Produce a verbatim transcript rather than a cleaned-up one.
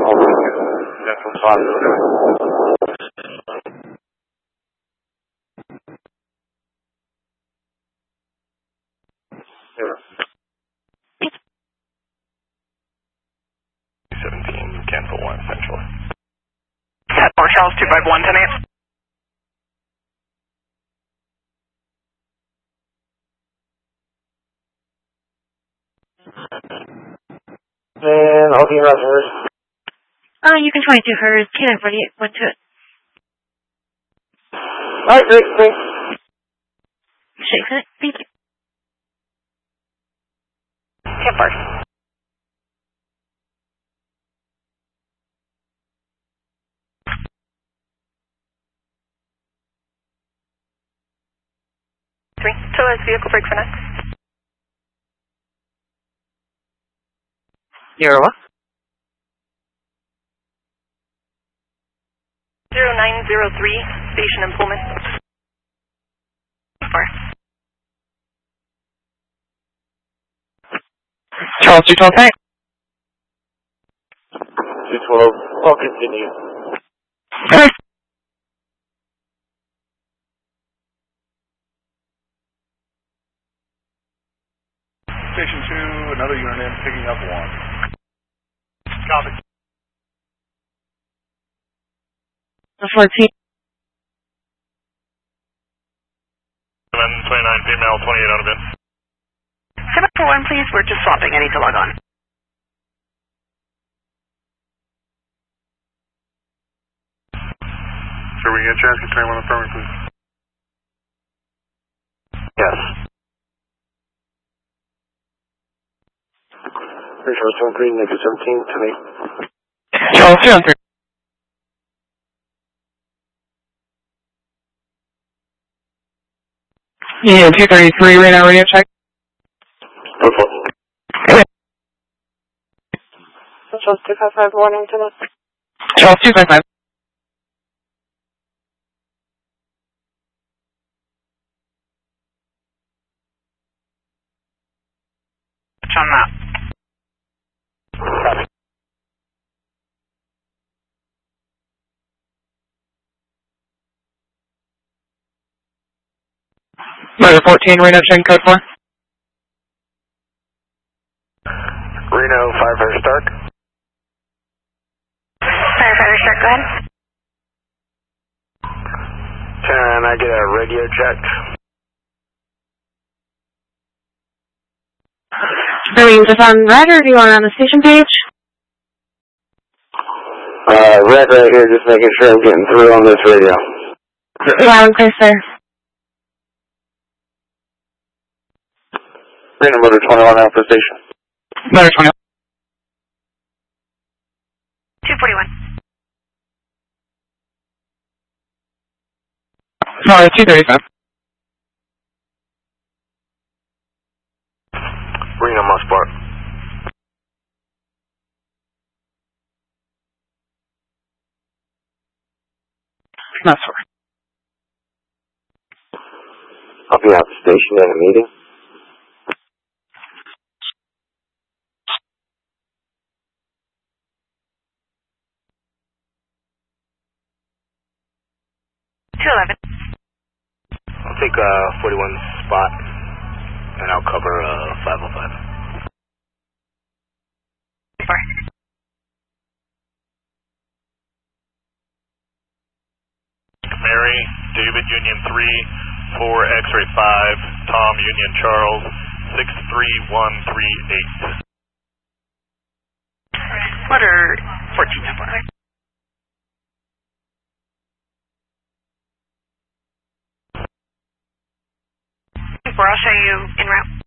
That's what's positive. seventeen, cancel one, central. Cat four, Charles two five one, ten eight. And I'll be around hers. Uh, you can twenty-two hers, K nine forty-eight, went to it. Alright, great, thanks. Shake it, thank you. Cat four. Three, two is vehicle break for next. Zero what? Zero nine zero three, station in Pullman. Four. Charles two twelve. Hey. two twelve, I'll continue. Station two, another unit in, picking up one. Copy. fourteen. twenty-nine, female, twenty-eight out of bin. seven four one, please. We're just swapping. I need to log on. Sure, we get chance, can on the phone, please. Yes. Three Charles two one three, negative seventeen, to me. Charles two one three. Yeah, two thirty-three, right now, radio check. Charles two five five, warning to us. Charles two five five. On that. Motor fourteen, Reno, check code four. Reno, firefighter Stark. Firefighter Stark, go ahead. Can I get a radio check? Are we just on red or do you want it on the station page? Uh, red right here, just making sure I'm getting through on this radio. Loud and clear, sir. Reno, motor twenty-one, Alpha Station. Motor twenty-one. two forty-one. Sorry, two thirty-five. Reno, Mosport. That's right. I'll be out the station at a meeting. two eleven. I'll take uh forty-one spot, and I'll cover uh five oh five. Four. Mary, David, Union three, four, X-ray five, Tom, Union Charles, six three one three eight. Water fourteen, four. Four, I'll show you en route.